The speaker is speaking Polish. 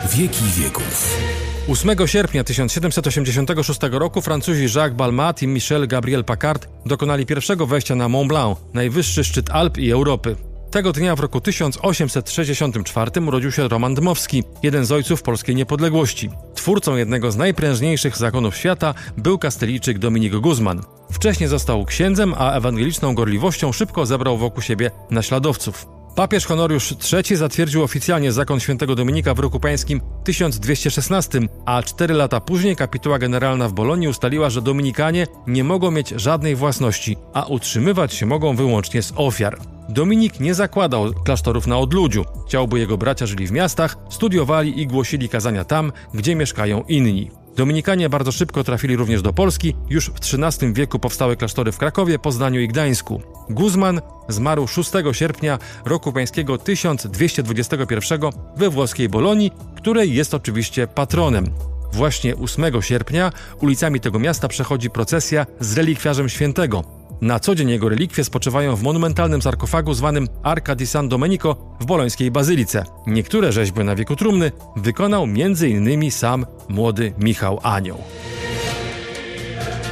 Wieki wieków. 8 sierpnia 1786 roku Francuzi Jacques Balmat i Michel Gabriel Paccard dokonali pierwszego wejścia na Mont Blanc, najwyższy szczyt Alp i Europy. Tego dnia w roku 1864 urodził się Roman Dmowski, jeden z ojców polskiej niepodległości. Twórcą jednego z najprężniejszych zakonów świata był Kastelijczyk Dominik Guzman. Wcześniej został księdzem, a ewangeliczną gorliwością szybko zebrał wokół siebie naśladowców. Papież Honoriusz III zatwierdził oficjalnie zakon świętego Dominika w roku pańskim 1216, a 4 lata później kapituła generalna w Bolonii ustaliła, że Dominikanie nie mogą mieć żadnej własności, a utrzymywać się mogą wyłącznie z ofiar. Dominik nie zakładał klasztorów na odludziu. Chciał, by jego bracia żyli w miastach, studiowali i głosili kazania tam, gdzie mieszkają inni. Dominikanie bardzo szybko trafili również do Polski. Już w XIII wieku powstały klasztory w Krakowie, Poznaniu i Gdańsku. Guzman zmarł 6 sierpnia roku pańskiego 1221 we włoskiej Bolonii, której jest oczywiście patronem. Właśnie 8 sierpnia ulicami tego miasta przechodzi procesja z relikwiarzem świętego. Na co dzień jego relikwie spoczywają w monumentalnym sarkofagu zwanym Arca di San Domenico w bolońskiej bazylice. Niektóre rzeźby na wieku trumny wykonał m.in. sam młody Michał Anioł.